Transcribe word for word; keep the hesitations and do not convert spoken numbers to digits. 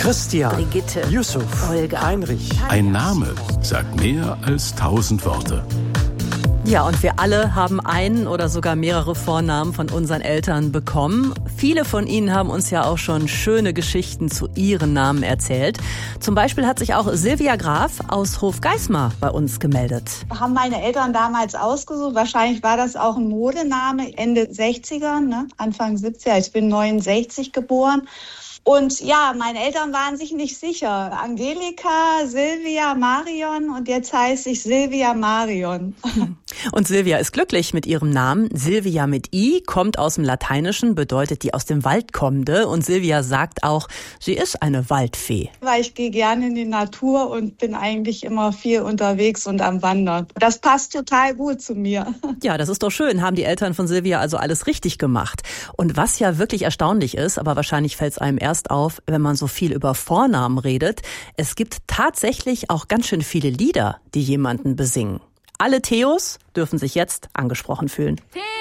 Christian, Brigitte, Yusuf, Olga, Heinrich. Ein Name sagt mehr als tausend Worte. Ja, und wir alle haben einen oder sogar mehrere Vornamen von unseren Eltern bekommen. Viele von ihnen haben uns ja auch schon schöne Geschichten zu ihren Namen erzählt. Zum Beispiel hat sich auch Silvia Graf aus Hofgeismar bei uns gemeldet. Haben meine Eltern damals ausgesucht. Wahrscheinlich war das auch ein Modename, Ende sechziger, ne? Anfang siebziger. Ich bin neunundsechzig geboren. Und ja, meine Eltern waren sich nicht sicher. Angelika, Silvia, Marion und jetzt heiße ich Silvia Marion. Und Silvia ist glücklich mit ihrem Namen. Silvia mit I kommt aus dem Lateinischen, bedeutet die aus dem Wald kommende. Und Silvia sagt auch, sie ist eine Waldfee. Weil ich gehe gerne in die Natur und bin eigentlich immer viel unterwegs und am Wandern. Das passt total gut zu mir. Ja, das ist doch schön. Haben die Eltern von Silvia also alles richtig gemacht. Und was ja wirklich erstaunlich ist, aber wahrscheinlich fällt es einem erst auf, wenn man so viel über Vornamen redet. Es gibt tatsächlich auch ganz schön viele Lieder, die jemanden besingen. Alle Theos dürfen sich jetzt angesprochen fühlen.